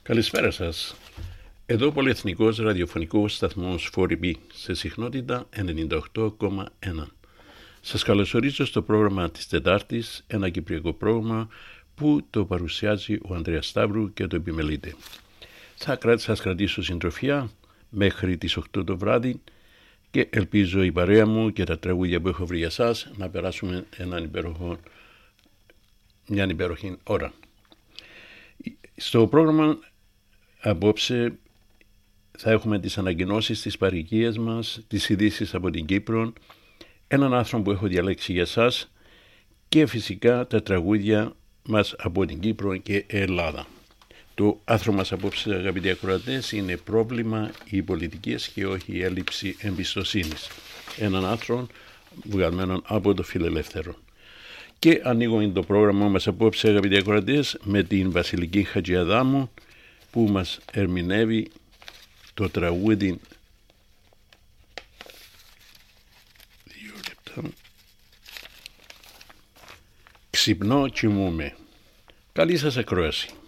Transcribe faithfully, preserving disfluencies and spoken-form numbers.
Καλησπέρα σας. Εδώ πολυεθνικός ραδιοφωνικός σταθμός φορ μπι σε συχνότητα ενενήντα οκτώ κόμμα ένα. Σας καλωσορίζω στο πρόγραμμα της Τετάρτης, ένα κυπριακό πρόγραμμα που το παρουσιάζει ο Ανδρέας Σταύρου και το επιμελείται. Θα σας κρατήσω συντροφιά μέχρι τις οκτώ το βράδυ και ελπίζω η παρέα μου και τα τραγούδια που έχω βρει για σας να περάσουμε έναν υπέροχο, μια υπέροχη ώρα. Στο πρόγραμμα απόψε θα έχουμε τις ανακοινώσεις της παροικίας μας, τις ειδήσεις από την Κύπρο, έναν άνθρωπο που έχω διαλέξει για σας και φυσικά τα τραγούδια μας από την Κύπρο και Ελλάδα. Το άρθρο μας απόψε, αγαπητοί ακροατές, είναι πρόβλημα οι πολιτικές και όχι η έλλειψη εμπιστοσύνης. Έναν άρθρο βγαλμένο από το Φιλελεύθερο. Και ανοίγω το πρόγραμμα μας απόψε, αγαπητοί ακροατές, με την Βασιλική Χατζιαδάμου που μας ερμηνεύει το τραγούδι δύο λεπτά. Ξυπνώ, κοιμούμαι. Καλή σας ακρόαση.